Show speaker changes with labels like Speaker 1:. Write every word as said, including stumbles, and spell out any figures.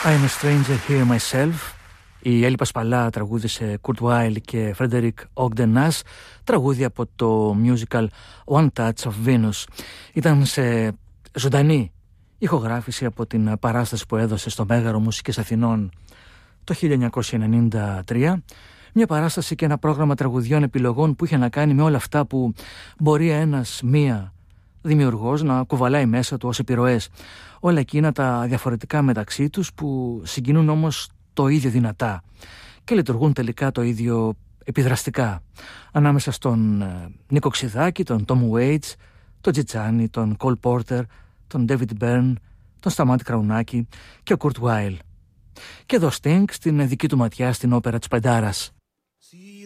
Speaker 1: I'm a stranger here myself. Η Έλλη Πασπαλά τραγούδισε Kurt Weill και Frederick Ogden Nash, τραγούδι από το musical One Touch of Venus. Ήταν σε ζωντανή ηχογράφηση από την παράσταση που έδωσε στο Μέγαρο Μουσικής Αθηνών το χίλια εννιακόσια ενενήντα τρία. Μια παράσταση και ένα πρόγραμμα τραγουδιών επιλογών που είχε να κάνει με όλα αυτά που μπορεί ένας μία δημιουργός να κουβαλάει μέσα του ως επιρροές. Όλα εκείνα τα διαφορετικά μεταξύ τους που συγκινούν όμως το ίδιο δυνατά και λειτουργούν τελικά το ίδιο επιδραστικά. Ανάμεσα στον Νίκο Ξηδάκη, τον Tom Waits, τον Τζιτζάνι, τον Cole Porter, τον David Byrne, τον Σταμάτη Κραουνάκη και ο Kurt Weill. Και εδώ Sting στην δική του ματιά στην όπερα της Πεντάρας.
Speaker 2: See